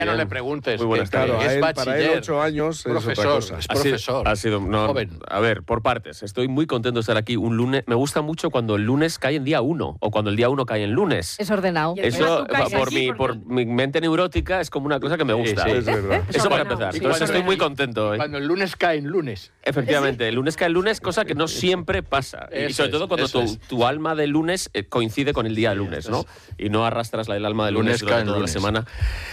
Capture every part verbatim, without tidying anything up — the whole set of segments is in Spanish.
No le preguntes. Muy buenas tardes. tardes. Es Él, bachiller. Para él, ocho años profesor, es otra cosa. Es profesor. Ha sido, ha sido no, joven. A ver, por partes. Estoy muy contento de estar aquí un lunes. Me gusta mucho cuando el lunes cae en día uno o cuando el día uno cae en lunes. Es ordenado. Eso, por, así, mi, porque... por mi mente neurótica, es como una cosa que me gusta. Sí, sí. Es verdad. Eso para ordenado. empezar. Sí. Entonces estoy muy y- contento. ¿eh? Cuando el lunes cae en lunes. Efectivamente, el lunes cae el lunes, cosa que no siempre pasa. Y Eso sobre es, todo cuando eso tu, es. tu alma del lunes eh, coincide con el día del lunes, ¿no? Y no arrastras la del alma del lunes, Lunes cae durante en toda lunes. la semana.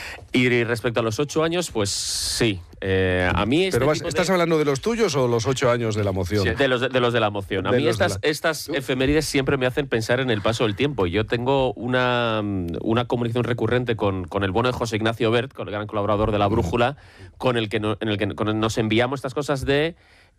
Y respecto a los ocho años, pues sí. Eh, a mí este Pero vas- tipo de- ¿estás hablando de los tuyos o los ocho años de la moción? Sí. De los de, de los de la moción. A De mí los de estas, la- estas efemérides siempre me hacen pensar en el paso del tiempo. Y yo tengo una, una comunicación recurrente con, con el bueno de José Ignacio Bert, con el gran colaborador de La Brújula, con el que, no- en el que con el nos enviamos estas cosas de...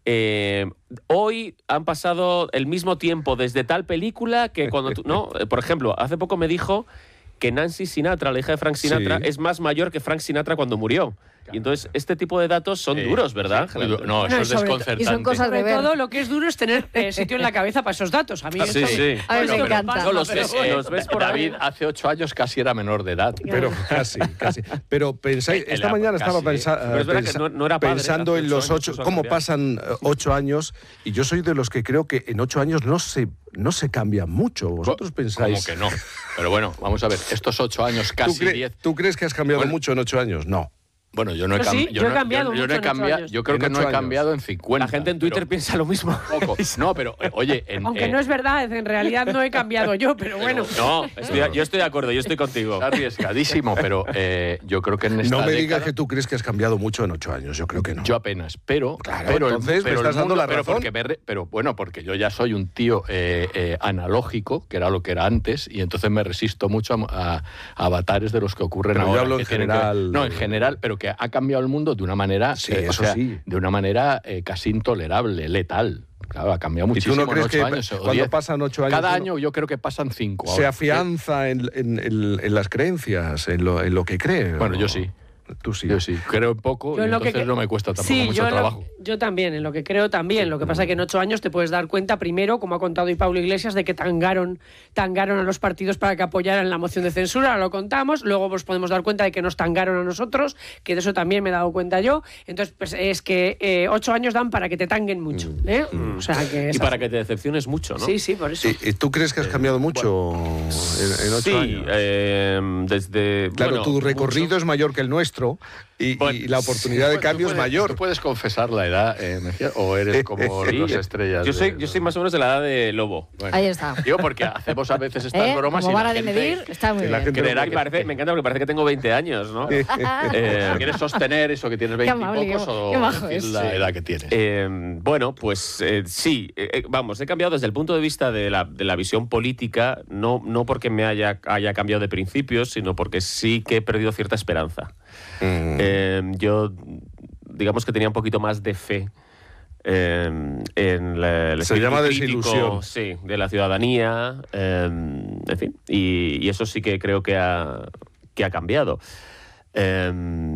eh, hoy han pasado el mismo tiempo desde tal película que cuando tú... ¿no? Eh, Por ejemplo, hace poco me dijo que Nancy Sinatra, la hija de Frank Sinatra, Sí. es más mayor que Frank Sinatra cuando murió. Y entonces este tipo de datos son Sí, duros, ¿verdad, sí, Ángela? muy du- No, eso No, y es sobre to- y son desconcertante. y son cosas Sobre de ver. todo, lo que es duro es tener eh, sitio en la cabeza para esos datos. A mí Ah, eso sí, me- sí. A mí me Eso encanta. pasa, No, los pero ves, bueno. los ves por ahí. David hace ocho años casi era menor de edad. Pero casi, casi. Pero pensáis, En esta la- mañana casi, estaba ¿eh? pensa- Pero es verdad que pensa- no- no era padre pensando hace en ocho los años, ocho, eso ha cómo cambiado. pasan eh, ocho años, y yo soy de los que creo que en ocho años no se, no se cambia mucho. ¿Vosotros pensáis? Como que no. Pero bueno, vamos a ver, estos ocho años, ¿Tú, casi cre- diez. ¿Tú crees que has cambiado Bueno. mucho en ocho años? No. Bueno, yo no he, Yo cam- sí, yo he no- cambiado yo, yo mucho no he en ocho cambiado- años. yo creo En que no ocho he años. cambiado en cincuenta. La gente en Twitter pero piensa lo mismo. poco. No, pero eh, oye, en, Aunque eh, no es verdad, en realidad no he cambiado yo, pero bueno. No, estoy- yo estoy de acuerdo, yo estoy contigo. es arriesgadísimo, pero eh, yo creo que en esta No me década- digas que tú crees que has cambiado mucho en ocho años. Yo creo que no. Yo apenas, pero... Claro, pero el- entonces me pero el estás dando la pero razón. porque me re- pero bueno, porque yo ya soy un tío eh, eh, analógico, que era lo que era antes, y entonces me resisto mucho a, a- a avatares de los que ocurren Pero yo ahora. hablo que en tienen que- general. no, en general, pero que ha cambiado el mundo de una manera... Sí, eh, o eso sea, sí. de una manera eh, casi intolerable, letal. Claro, ha cambiado ¿Y tú muchísimo no en crees ocho que años, o cuando diez. pasan ocho años Cada uno año yo creo que pasan cinco. se ahora. afianza en, en- en- en las creencias, en lo, en lo que cree? Bueno, ¿o? yo sí. Tú sí. Yo sí, creo en poco Yo y en lo que entonces cre- no me cuesta tampoco Sí, mucho yo en lo- trabajo. yo también, en lo que creo también. Lo que pasa es que en ocho años te puedes dar cuenta, primero, como ha contado hoy Pablo Iglesias, de que tangaron, tangaron a los partidos para que apoyaran la moción de censura, ahora lo contamos. Luego nos podemos dar cuenta de que nos tangaron a nosotros, que de eso también me he dado cuenta yo. Entonces, pues es que eh, ocho años dan para que te tanguen mucho. ¿eh? O sea, que es Y para así. que te decepciones mucho, ¿no? Sí, sí, por eso. ¿Y, y tú crees que has cambiado mucho en, en ocho Sí, años? eh, desde... Claro, bueno, tu recorrido mucho. es mayor que el nuestro y, Bueno, y la oportunidad de Tú cambio es puedes- mayor. ¿Tú puedes confesar la edad, eh, Mejía, o eres como Sí, las estrellas? Yo soy, de- yo soy más o menos de la edad de Lobo. Bueno, Ahí está. Digo porque hacemos a veces estas ¿Eh? bromas Como y la vara de gente medir, está muy y la bien. gente- Creerá no que parece, me encanta porque parece que tengo veinte años, ¿no? Eh, ¿Quieres sostener eso que tienes Qué veinte amable, y pocos qué- o qué majo decir es. la Sí. edad que tienes? Eh, bueno, pues eh, sí, eh, eh, vamos, he cambiado desde el punto de vista de la, de la visión política, no, no porque me haya, haya cambiado de principios, sino porque sí que he perdido cierta esperanza. Mm. Eh, yo, digamos que tenía un poquito más de fe eh, en la, el Se espíritu llama crítico, desilusión. sí, de la ciudadanía, eh, en fin, y, y eso sí que creo que ha, que ha cambiado. Eh,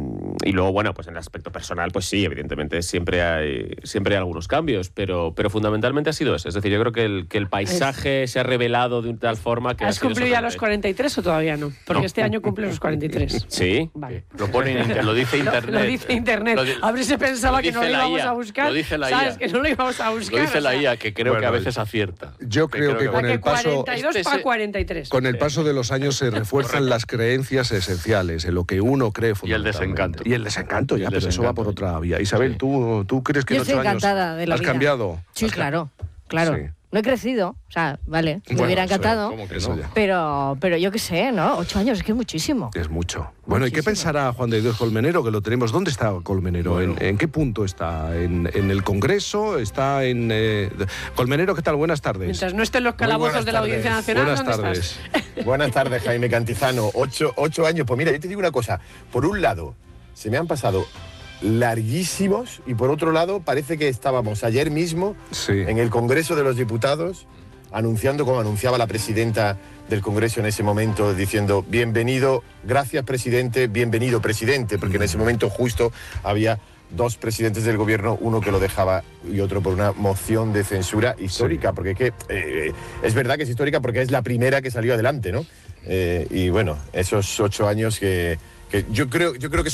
y luego, bueno, pues en el aspecto personal, pues sí, evidentemente siempre hay, siempre hay algunos cambios, pero, pero fundamentalmente ha sido eso. Es decir, yo creo que el, que el paisaje se ha revelado de tal forma que... ha ¿Has sido cumplido ya los sorprendente. cuarenta y tres o todavía no? Porque No. este año cumple los cuarenta y tres. Sí. Vale. Lo pone en inter- lo dice Lo- internet. Lo, dice internet. Lo di- A ver si pensaba lo que no dice lo la íbamos I A, a buscar. Lo dice la I A. ¿Sabes? Que no lo íbamos a buscar. Lo dice o la sea, I A, que creo que Bueno, a veces acierta. Yo creo que la con que el paso cuarenta y dos Este para se- cuarenta y tres. con el paso de los años se refuerzan las creencias esenciales en lo que uno cree Y el fundamentalmente. desencanto. Y el desencanto, ya, Y el pero eso va desencanto. por otra vía. Isabel, Sí. ¿tú, ¿tú crees que Yo en estoy ocho años encantada de la has vida. cambiado? Sí, Has ca- claro, claro. Sí. No he crecido, o sea, vale, me Bueno, hubiera eso, encantado. ¿cómo que Eso no? ya. Pero, pero yo qué sé, ¿no? Ocho años es que es muchísimo. Es mucho. Bueno, ¿y qué Muchísimo. pensará Juan de Dios Colmenero, que lo tenemos? ¿Dónde está Colmenero? Bueno. ¿En, en qué punto está? ¿En, en el Congreso? ¿Está en...? eh, Colmenero, ¿qué tal? Buenas tardes. Mientras no estén los calabozos buenas de la Audiencia tardes. Nacional, Buenas ¿dónde tardes. estás? Buenas tardes, Jaime Cantizano. Ocho, ocho años. Pues mira, yo te digo una cosa. Por un lado, se me han pasado larguísimos y por otro lado, parece que estábamos ayer mismo Sí. en el Congreso de los Diputados anunciando, como anunciaba la presidenta del Congreso en ese momento, diciendo bienvenido, gracias presidente, bienvenido presidente, porque en ese momento justo había dos presidentes del gobierno, uno que lo dejaba y otro por una moción de censura histórica, porque es que eh, es verdad que es histórica porque es la primera que salió adelante, ¿no? Eh, y bueno, esos ocho años que, Que yo creo, yo creo que